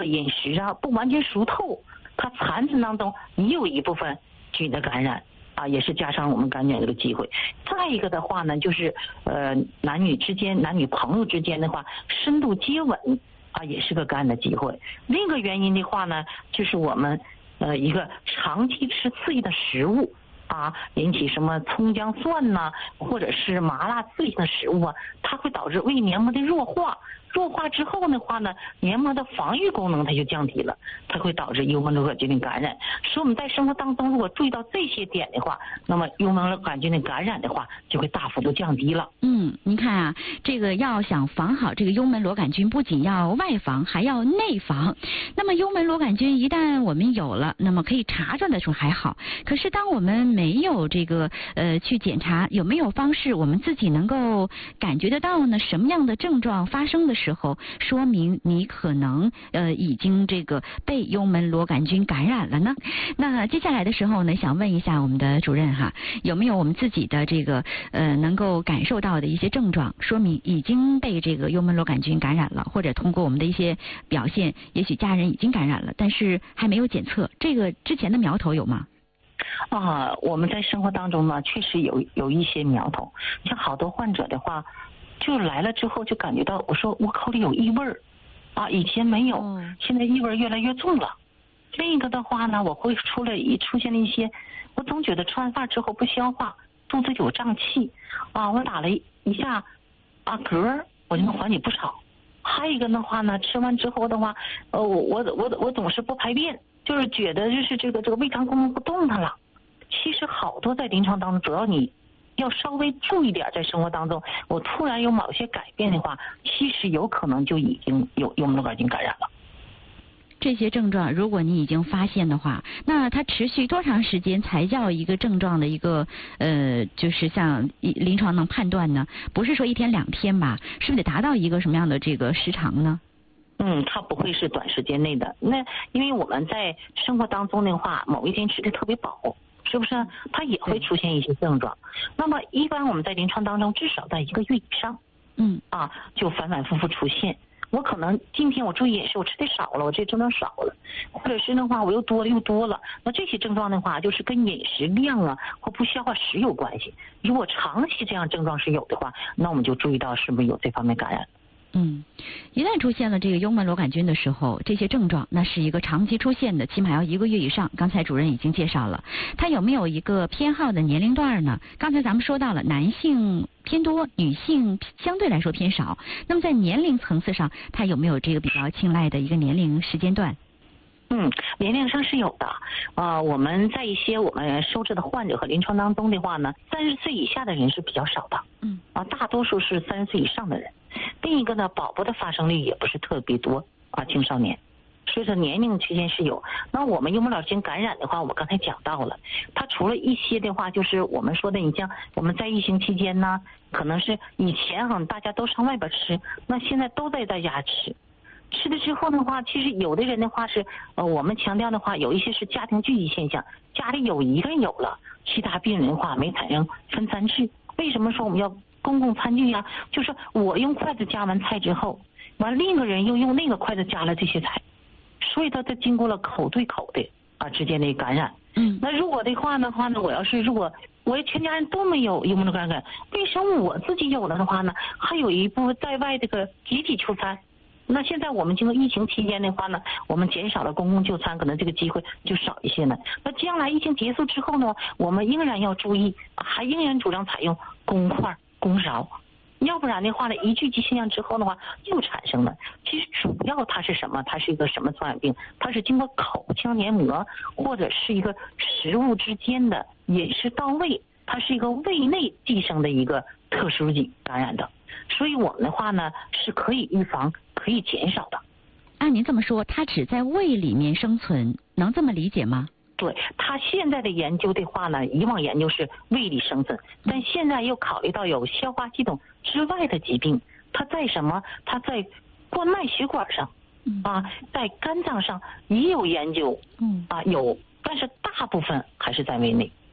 饮食啊不完全熟透，它残存当中也有一部分菌的感染啊，也是加上我们感染这个机会。再一个的话呢，就是男女朋友之间的话，深度接吻啊，也是个感染的机会。另一个原因的话呢，就是我们一个长期吃刺激的食物啊，引起什么葱姜蒜呐，或者是麻辣刺激的食物啊，它会导致胃黏膜的弱化。弱化之后的话呢，黏膜的防御功能它就降低了，它会导致幽门螺杆菌的感染。所以我们在生活当中如果注意到这些点的话，那么幽门螺杆菌的感染的话就会大幅度降低了。 您看啊，这个要想防好这个幽门螺杆菌，不仅要外防，还要内防。那么幽门螺杆菌一旦我们有了，那么可以查出来的时候还好。可是当我们没有这个去检查，有没有方式我们自己能够感觉得到呢？什么样的症状发生的时候，说明你可能已经这个被幽门螺杆菌感染了呢？那接下来的时候呢，想问一下我们的主任哈，有没有我们自己的这个能够感受到的一些症状，说明已经被这个幽门螺杆菌感染了，或者通过我们的一些表现，也许家人已经感染了，但是还没有检测，这个之前的苗头有吗？ 我们在生活当中呢，确实有一些苗头，像好多患者的话，就来了之后就感觉到，我说我口里有异味儿，以前没有，现在异味越来越重了。另一个的话呢，我会出现了一些，我总觉得吃完饭之后不消化，肚子有胀气，我打了一下嗝，我就能缓解不少。还有一个的话呢，吃完之后的话，我总是不排便，就是觉得就是这个胃肠功能不动弹了。其实好多在临床当中，只要你要稍微注意点，在生活当中，我突然有某些改变的话，其实有可能就已经有幽门螺杆菌感染了。 这些症状，如果你已经发现的话，那它持续多长时间才叫一个症状的一个就是像临床能判断呢？不是说1天2天吧？是不是得达到一个什么样的这个时长呢？ 它不会是短时间内的。那因为我们在生活当中的话，某一天吃的特别饱，是不是？它也会出现一些症状。那么一般我们在临床当中，至少在1个月以上，就反反复复出现。我可能今天我注意饮食，我吃的少了，我这症状少了，或者是的话我又多了。那这些症状的话，就是跟饮食量或不消化食有关系。如果长期这样症状是有的话，那我们就注意到是不是有这方面感染。 一旦出现了这个幽门螺杆菌的时候，这些症状那是一个长期出现的，起码要1个月以上。刚才主任已经介绍了，它有没有一个偏好的年龄段呢？刚才咱们说到了男性偏多，女性相对来说偏少。那么在年龄层次上，它有没有这个比较青睐的一个年龄时间段？ 年龄上是有的。我们在一些我们收治的患者和临床当中的话呢，30岁以下的人是比较少的。大多数是30岁以上的人。另一个呢，宝宝的发生率也不是特别多青少年。所以说年龄区间是有。那我们幽门螺杆菌感染的话，我刚才讲到了，它除了一些的话，就是我们说的，你像我们在疫情期间呢，可能是以前大家都上外边吃，那现在都在家吃。吃了之后的话，其实有的人的话是我们强调的话，有一些是家庭聚集现象，家里有一个人有了，其他病人的话没产生分餐制。为什么说我们要公共餐具呀？就是我用筷子夹完菜之后，完另一个人又用那个筷子夹了这些菜，所以它经过了口对口的之间的感染。那如果的话呢，如果我全家人都没有幽门螺杆菌，为什么我自己有了的话呢？还有一部分在外这个集体就餐。那现在我们经过疫情期间的话呢，我们减少了公共就餐，可能这个机会就少一些了。那将来疫情结束之后呢，我们仍然要注意，还仍然主张采用公筷公勺，要不然的话呢，一聚集现象之后的话又产生了。其实主要它是什么？它是一个什么传染病？它是经过口腔黏膜或者是一个食物之间的饮食到位，它是一个胃内寄生的一个特殊菌感染的。所以我们的话呢是可以预防可以减少的。 按您这么说，它只在胃里面生存，能这么理解吗？ 对，它现在的研究的话呢，以往研究是胃里生存，但现在又考虑到有消化系统之外的疾病，它在什么？它在冠脉血管上，在肝脏上也有研究，有，但是大部分还是在胃内。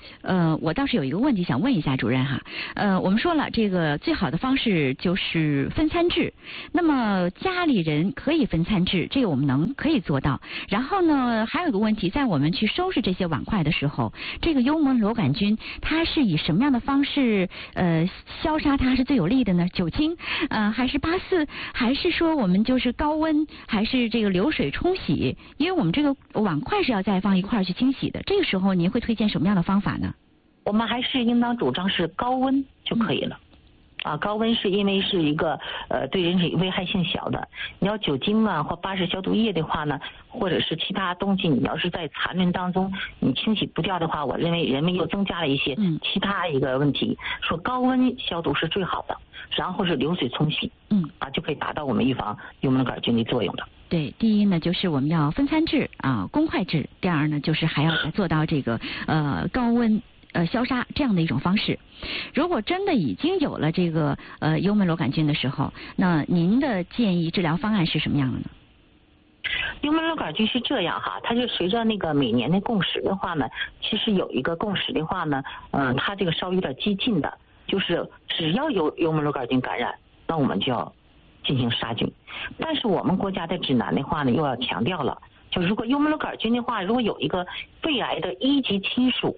我倒是有一个问题想问一下主任哈，我们说了这个最好的方式就是分餐制，那么家里人可以分餐制，这个我们可以做到。然后呢，还有一个问题，在我们去收拾这些碗筷的时候，这个幽门螺杆菌它是以什么样的方式消杀它是最有利的呢？酒精还是84，还是说我们就是高温，还是这个流水冲洗？因为我们这个碗筷是要再放一块去清洗的，这个时候您会推荐什么样的方法呢？ 我们还是应当主张是高温就可以了。高温是因为是一个对人体危害性小的。你要酒精啊或80消毒液的话呢，或者是其他东西，你要是在残存当中你清洗不掉的话，我认为人们又增加了一些其他一个问题，说高温消毒是最好的，然后是流水冲洗，就可以达到我们预防幽门螺杆菌的作用的。 对，第一呢就是我们要分餐制公筷制，第二呢就是还要做到这个高温消杀这样的一种方式。如果真的已经有了这个幽门螺杆菌的时候，那您的建议治疗方案是什么样的呢？ 幽门螺杆菌是这样哈，它就随着那个每年的供食的话呢，其实有一个供食的话呢，它这个稍微有点激进的，就是只要有幽门螺杆菌感染，那我们就要进行杀菌。但是我们国家的指南的话呢，又要强调了，就如果幽门螺杆菌的话，如果有一个肺癌的1级亲属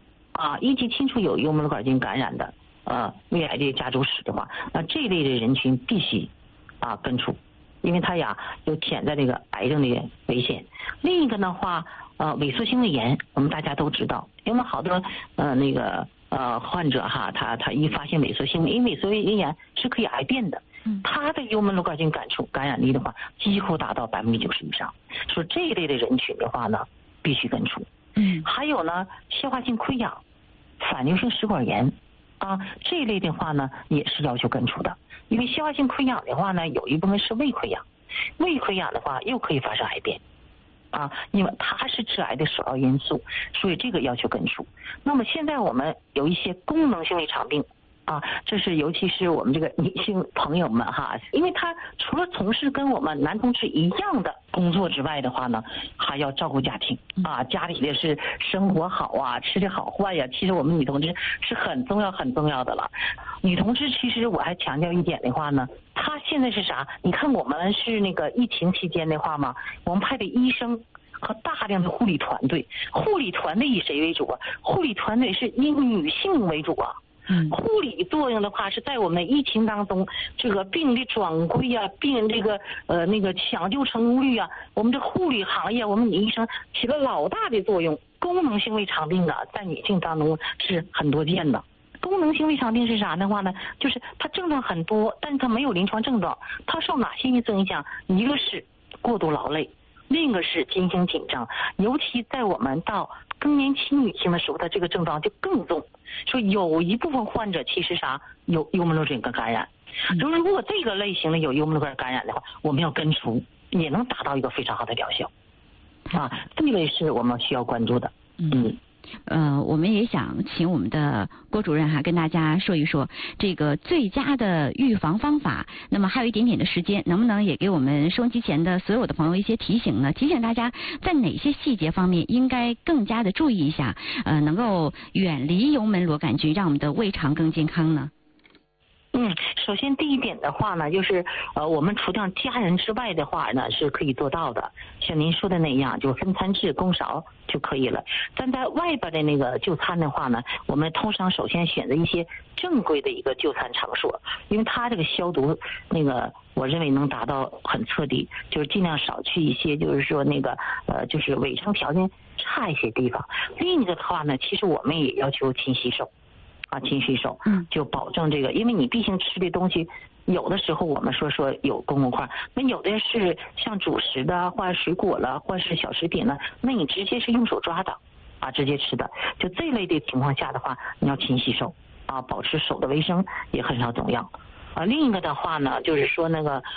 ，1级亲属有幽门螺杆菌感染的胃癌的家族史的话，那这一类的人群必须根除，因为它有潜在这个癌症的危险。另一个的话，萎缩性胃炎，我们大家都知道，因为好多患者哈，他一发现萎缩性胃，因为萎缩性胃炎是可以癌变的，他的幽门螺杆菌感染力的话，几乎达到90%以上。说这一类的人群的话呢，必须根除。还有呢，消化性溃疡、反流性食管炎这一类的话呢，也是要求根除的。因为消化性溃疡的话呢，有一部分是胃溃疡，胃溃疡的话又可以发生癌变因为它是致癌的首要因素，所以这个要求根除。那么现在我们有一些功能性胃肠病这是尤其是我们这个女性朋友们哈，因为她除了从事跟我们男同志一样的工作之外的话呢，还要照顾家庭家里的是生活好吃的好坏呀，其实我们女同志是很重要的了。女同志其实我还强调一点的话呢，她现在是啥？你看我们是那个疫情期间的话嘛，我们派的医生和大量的护理团队，护理团队以谁为主护理团队是以女性为主护理作用的话是在我们疫情当中，这个病的转归病人这个抢救成功率我们这护理行业，我们女医生起了老大的作用。功能性胃肠病在女性当中是很多见的。功能性胃肠病是啥的话呢？就是它症状很多，但是它没有临床症状。它受哪些因素影响？一个是过度劳累，另一个是精神紧张，尤其在我们到更年期女性的时候，它这个症状就更重。说有一部分患者其实有幽门螺杆菌感染，如果这个类型的有幽门螺杆菌感染的话，我们要根除，也能达到一个非常好的疗效这类是我们需要关注的。 我们也想请我们的郭主任跟大家说一说这个最佳的预防方法。那么还有一点点的时间，能不能也给我们收音机前的所有的朋友一些提醒呢？提醒大家在哪些细节方面应该更加的注意一下，能够远离幽门螺杆菌，让我们的胃肠更健康呢？ 首先第一点的话呢，就是我们除掉家人之外的话呢，是可以做到的。像您说的那样，就分餐制公勺就可以了。但在外边的那个就餐的话呢，我们通常首先选择一些正规的一个就餐场所，因为它这个消毒我认为能达到很彻底，就是尽量少去一些就是说就是卫生条件差一些地方。另一个的话呢，其实我们也要求勤洗手。勤洗手，就保证这个，因为你毕竟吃的东西，有的时候我们说有公共块，那有的是像主食的，或者水果了，或者是小食品呢，那你直接是用手抓的，直接吃的，就这类的情况下的话，你要勤洗手保持手的卫生也很重要另一个的话呢，就是说